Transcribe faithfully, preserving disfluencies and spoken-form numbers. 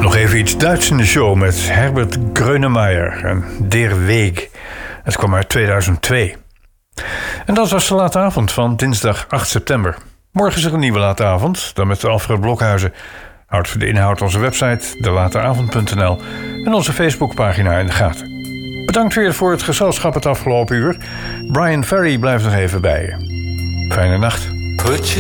Nog even iets Duits in de show met Herbert Grönemeyer en Der Weg. Het kwam uit tweeduizend twee. En dat was de late avond van dinsdag acht september. Morgen is er een nieuwe late avond, dan met Alfred Blokhuizen. Houd voor de inhoud onze website, de lateavond punt n l en onze Facebookpagina in de gaten. Bedankt weer voor het gezelschap het afgelopen uur. Brian Ferry blijft nog even bij je. Fijne nacht. Put